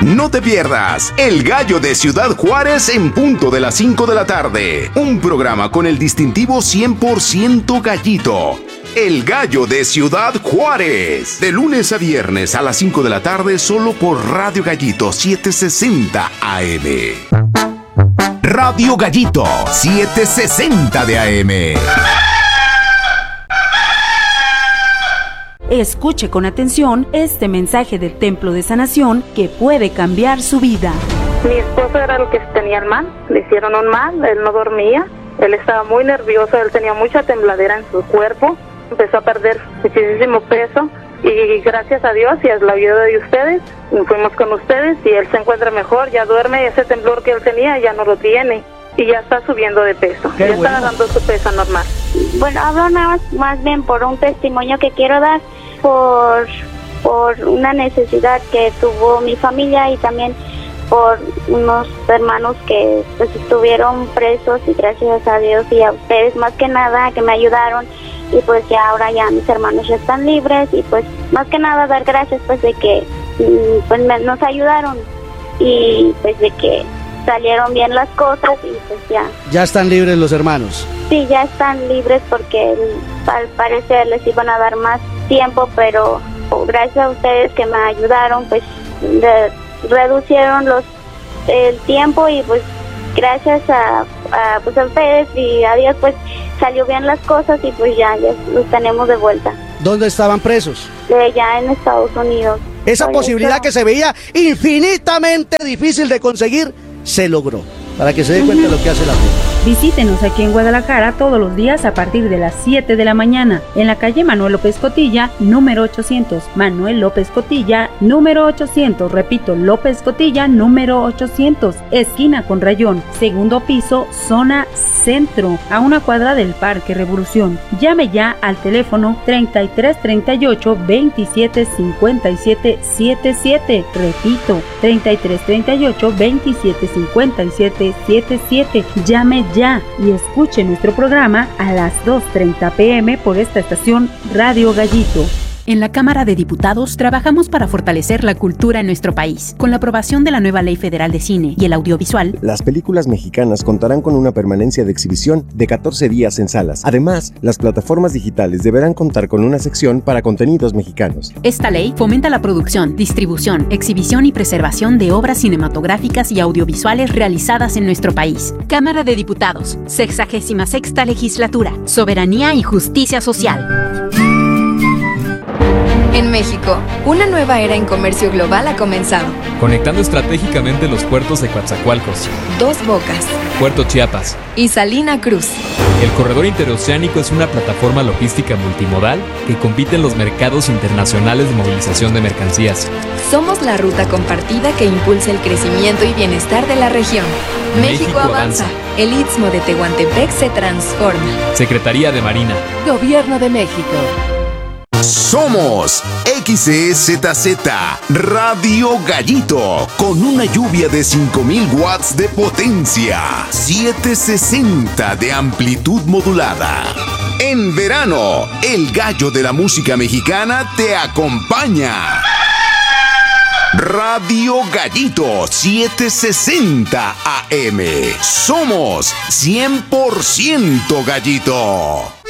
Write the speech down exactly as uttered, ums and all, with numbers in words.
No te pierdas El Gallo de Ciudad Juárez en punto de las cinco de la tarde. Un programa con el distintivo cien por ciento gallito. El Gallo de Ciudad Juárez. De lunes a viernes a las cinco de la tarde solo por Radio Gallito setecientos sesenta A M. Radio Gallito setecientos sesenta de A M. Escuche con atención este mensaje del Templo de Sanación que puede cambiar su vida. Mi esposo era el que tenía el mal, le hicieron un mal, él no dormía, él estaba muy nervioso, él tenía mucha tembladera en su cuerpo, empezó a perder muchísimo peso y gracias a Dios y a la ayuda de ustedes, fuimos con ustedes y él se encuentra mejor, ya duerme, ese temblor que él tenía ya no lo tiene y ya está subiendo de peso, Qué ya bueno. está agarrando su peso normal. Bueno, hablo nada más, más bien por un testimonio que quiero dar por, por una necesidad que tuvo mi familia y también por unos hermanos que pues estuvieron presos y gracias a Dios y a ustedes más que nada que me ayudaron y pues ya ahora ya mis hermanos ya están libres y pues más que nada dar gracias pues de que pues me, nos ayudaron y pues de que salieron bien las cosas y pues ya. Ya están libres los hermanos. Sí, ya están libres porque al parecer les iban a dar más tiempo, pero gracias a ustedes que me ayudaron, pues de, reducieron los el tiempo y pues gracias a, a, pues, a ustedes y a Dios pues salió bien las cosas y pues ya, ya los tenemos de vuelta. ¿Dónde estaban presos? De ya en Estados Unidos. Esa Por posibilidad eso, que se veía infinitamente difícil de conseguir, se logró. Para que se dé cuenta de lo que hace la fe. Visítenos aquí en Guadalajara todos los días a partir de las siete de la mañana en la calle Manuel López Cotilla, número ochocientos. Manuel López Cotilla, número ochocientos. Repito, López Cotilla, número ochocientos. Esquina con Rayón, segundo piso, zona centro, a una cuadra del Parque Revolución. Llame ya al teléfono treinta y tres treinta y ocho veintisiete cincuenta y siete setenta y siete. Repito, treinta y tres treinta y ocho veintisiete cincuenta y siete setenta y siete. Llame ya y escuche nuestro programa a las dos treinta pm por esta estación Radio Gallito. En la Cámara de Diputados trabajamos para fortalecer la cultura en nuestro país. Con la aprobación de la nueva Ley Federal de Cine y el Audiovisual, las películas mexicanas contarán con una permanencia de exhibición de catorce días en salas. Además, las plataformas digitales deberán contar con una sección para contenidos mexicanos. Esta ley fomenta la producción, distribución, exhibición y preservación de obras cinematográficas y audiovisuales realizadas en nuestro país. Cámara de Diputados, sexagésima sexta legislatura, soberanía y justicia social. En México, una nueva era en comercio global ha comenzado. Conectando estratégicamente los puertos de Coatzacoalcos, Dos Bocas, Puerto Chiapas y Salina Cruz. El corredor interoceánico es una plataforma logística multimodal que compite en los mercados internacionales de movilización de mercancías. Somos la ruta compartida que impulsa el crecimiento y bienestar de la región. México, México avanza. avanza. El Istmo de Tehuantepec se transforma. Secretaría de Marina. Gobierno de México. Somos X E Z Z Radio Gallito con una lluvia de cinco mil watts de potencia, setecientos sesenta de amplitud modulada. En verano, el gallo de la música mexicana te acompaña. Radio Gallito setecientos sesenta A M. Somos cien por ciento Gallito.